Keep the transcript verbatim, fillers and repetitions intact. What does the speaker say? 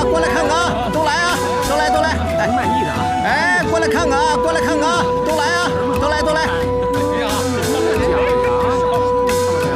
过来看看啊，都来啊，都来都来，哎， 不满意的啊。 哎，过来看看啊，过来看看啊。